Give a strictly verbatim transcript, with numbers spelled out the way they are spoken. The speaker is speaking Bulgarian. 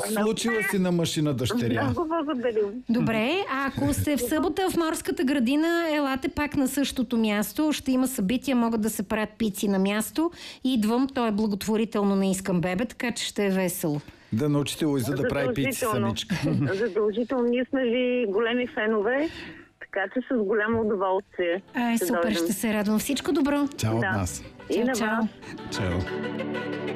случила си на мъж и на дъщеря. Много благодаря. Добре, а ако сте в събота в морската градина, елате пак на същото място. Ще има събития, могат да се правят пици на място. Идвам, то е благотворително на Искам бебе, така че ще е весело. Да научите Луиза да прави пици самичка. Задължително. Ние сме ви големи фенове, така че с голямо удоволствие. Ай, супер, дойдем. ще се радвам. Всичко добро. Чао от Да. нас. И на Чао, вас. Чао.